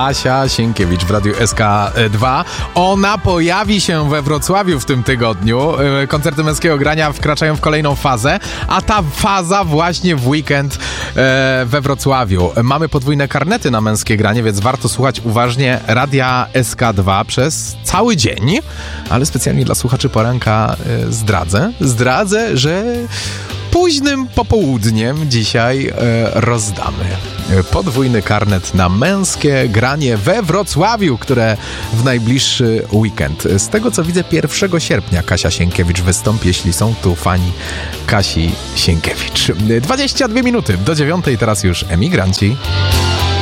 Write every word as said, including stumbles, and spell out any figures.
Kasia Sienkiewicz w Radiu S K dwa. Ona pojawi się we Wrocławiu w tym tygodniu. Koncerty męskiego grania wkraczają w kolejną fazę, a ta faza właśnie w weekend we Wrocławiu. Mamy podwójne karnety na męskie granie, więc warto słuchać uważnie Radia S K dwa przez cały dzień, ale specjalnie dla słuchaczy poranka zdradzę, zdradzę, że późnym popołudniem dzisiaj e, rozdamy podwójny karnet na męskie granie we Wrocławiu, które w najbliższy weekend. Z tego co widzę, pierwszego sierpnia Kasia Sienkiewicz wystąpi, jeśli są tu fani Kasi Sienkiewicz. dwadzieścia dwie minuty do dziewiątej, teraz już Emigranci.